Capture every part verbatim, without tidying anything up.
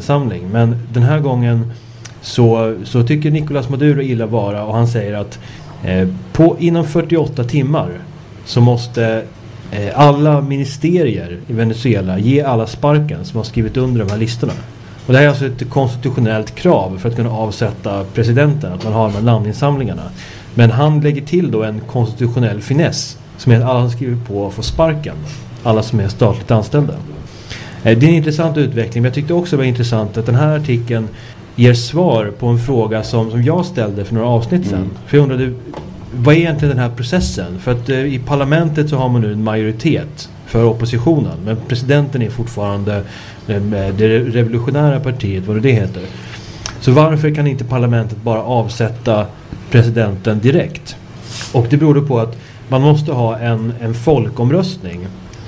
namninsamling. Men den här gången så, så tycker Nicolás Maduro illa vara, och han säger att eh, på, inom fyrtioåtta timmar så måste eh, alla ministerier i Venezuela ge alla sparken som har skrivit under de här listorna. Och det här är alltså ett konstitutionellt krav för att kunna avsätta presidenten, att man har de här namninsamlingarna. Men han lägger till då en konstitutionell finess som är att alla som skriver på får sparken. Alla som är statligt anställda. Det är en intressant utveckling, men jag tyckte också det var intressant att den här artikeln ger svar på en fråga som, som jag ställde för några avsnitt sedan. Mm. För jag undrade, vad är egentligen den här processen? För att eh, i parlamentet så har man nu en majoritet för oppositionen, men presidenten är fortfarande eh, det revolutionära partiet, vad det heter. Så varför kan inte parlamentet bara avsätta presidenten direkt? Och det beror på att man måste ha en, en folkomröstning.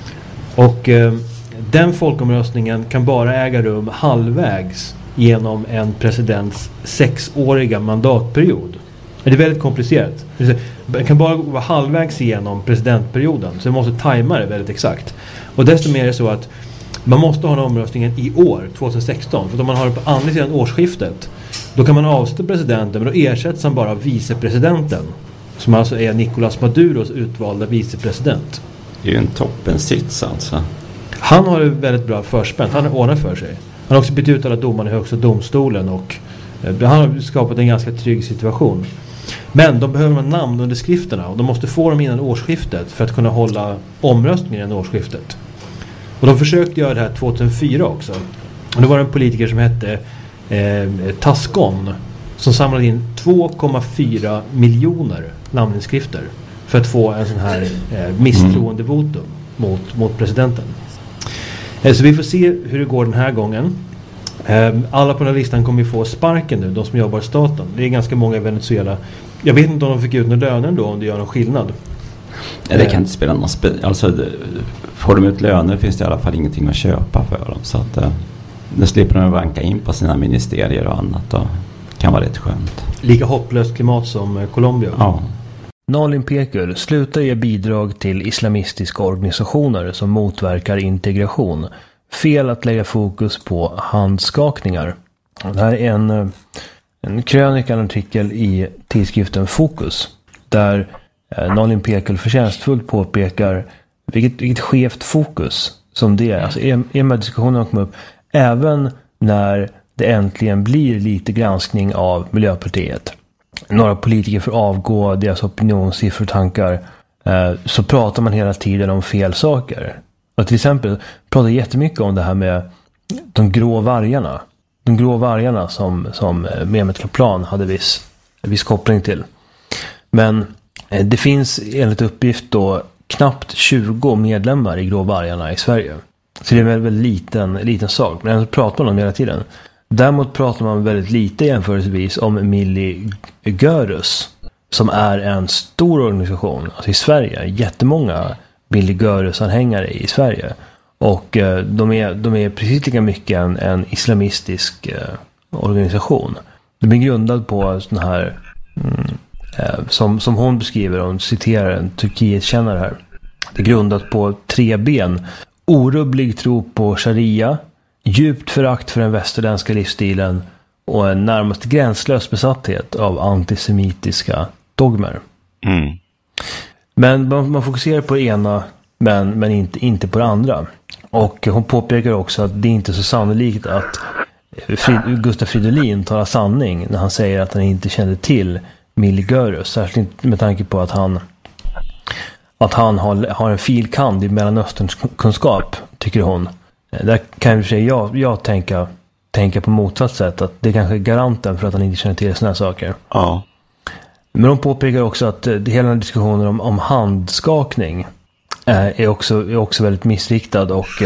Och eh, den folkomröstningen kan bara äga rum halvvägs genom en presidents sexåriga mandatperiod. Det är väldigt komplicerat. Det kan bara vara halvvägs igenom presidentperioden, så det måste tajma det väldigt exakt. Och desto mer är det så att man måste ha den omröstningen i år, tjugohundrasexton. För om man har det på andra sidan årsskiftet, då kan man avsätta presidenten, men då ersätts han bara av vicepresidenten, som alltså är Nicolás Maduros utvalda vicepresident. Det är ju en toppensits alltså. Han har det väldigt bra förspänt. Han har ordnat för sig. Han har också bytt ut alla domarna i högsta domstolen, och eh, han har skapat en ganska trygg situation. Men de behöver ha namnunderskrifterna, och de måste få dem innan årsskiftet för att kunna hålla omröstningen innan årsskiftet. Och de försökte göra det här tjugohundrafyra också. Och det var en politiker som hette eh, Tascon som samlade in två komma fyra miljoner namninskrifter för att få en sån här eh, misstroendevotum mot, mot presidenten. Eh, så vi får se hur det går den här gången. Eh, alla på den här listan kommer ju få sparken nu, de som jobbar i staten. Det är ganska många i Venezuela. Jag vet inte om de fick ut några löner då, om det gör någon skillnad. Ja, det kan inte spela någon spe- alltså det, får de ut löner finns det i alla fall ingenting att köpa för dem, så att eh, det slipper de vanka in på sina ministerier och annat, och kan vara rätt skönt. Lika hopplöst klimat som eh, Colombia. Ja. Nalin Pekul slutar ge bidrag till islamistiska organisationer som motverkar integration. Fel att lägga fokus på handskakningar. Det här är en, en krönika, en artikel i tidskriften Fokus, där eh, Nalin Pekul förtjänstfullt påpekar vilket, vilket skevt fokus som det är. Alltså, i de här diskussionerna kommer upp även när det äntligen blir lite granskning av Miljöpartiet. Några politiker får avgå, deras opinionssiffror och tankar, eh, så pratar man hela tiden om fel saker. Och till exempel pratar jättemycket om det här med de grå vargarna. De grå vargarna som, som Mehmet Kaplan hade viss, viss koppling till. Men eh, det finns enligt uppgift då knappt tjugo medlemmar i grå vargarna i Sverige. Så det är en väldigt liten, liten sak, men ändå pratar man om hela tiden. Däremot pratar man väldigt lite jämförelsevis om Milli Görus, som är en stor organisation alltså i Sverige. Jättemånga Milli Görus-anhängare i Sverige. Och eh, de, är, de är precis lika mycket en, en islamistisk eh, organisation. De är grundad på sån här, mm, eh, som, som hon beskriver, hon citerar en Turkiet-kännare här. Det är grundat på tre ben. Orubblig tro på sharia, djupt förakt för den västerländska livsstilen och en närmast gränslös besatthet av antisemitiska dogmer. Mm. Men man, man fokuserar på det ena, men, men inte, inte på det andra. Och hon påpekar också att det är inte så sannolikt att Frid, Gustaf Fridolin talar sanning när han säger att han inte kände till Milli Görus, särskilt med tanke på att han att han har, har en filkand i Mellanösterns kunskap, tycker hon. Där kan jag, jag, jag tänka, tänka på motsatt sätt, att det är kanske är garanten för att han inte känner till såna här saker. Ja. Men de påpekar också att det, hela den diskussionen om, om handskakning eh, är, också, är också väldigt missriktad och,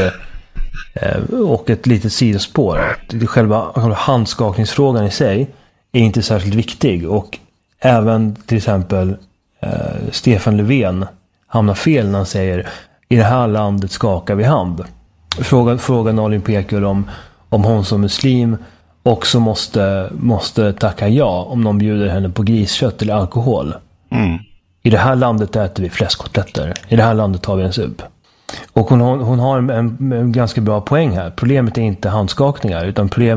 eh, och ett litet sidospår. Det, själva handskakningsfrågan i sig är inte särskilt viktig, och även till exempel eh, Stefan Löfven hamnar fel när han säger i det här landet skakar vi hand. Fråga, fråga Nalin Pekul om, om hon som muslim också måste, måste tacka ja om någon bjuder henne på griskött eller alkohol. Mm. I det här landet äter vi fläskkotletter. I det här landet tar vi en sup. Och hon, hon har en, en, en ganska bra poäng här. Problemet är inte handskakningar, utan problemet